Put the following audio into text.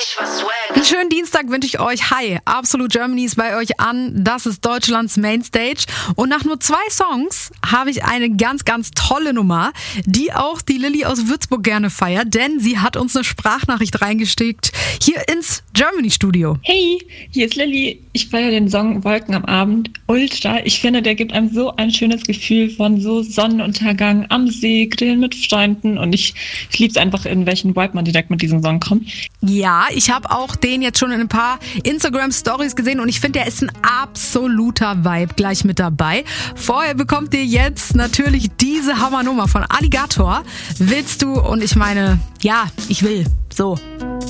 Einen schönen Dienstag wünsche ich euch. Hi, Absolute Germany ist bei euch an. Das ist Deutschlands Mainstage. Und nach nur 2 Songs habe ich eine ganz, ganz tolle Nummer, die auch die Lilly aus Würzburg gerne feiert, denn sie hat uns eine Sprachnachricht reingesteckt hier ins Germany-Studio. Hey, hier ist Lilly. Ich feiere den Song Wolken am Abend ultra. Ich finde, der gibt einem so ein schönes Gefühl von so Sonnenuntergang am See, Grillen mit Freunden. Und ich liebe es einfach, in welchen Vibe man direkt mit diesem Song kommt. Ja, ich habe auch den jetzt schon in ein paar Instagram-Stories gesehen und ich finde, der ist ein absoluter Vibe gleich mit dabei. Vorher bekommt ihr jetzt natürlich diese Hammernummer von Alligator. Willst du? Und ich meine, ja, ich will. So.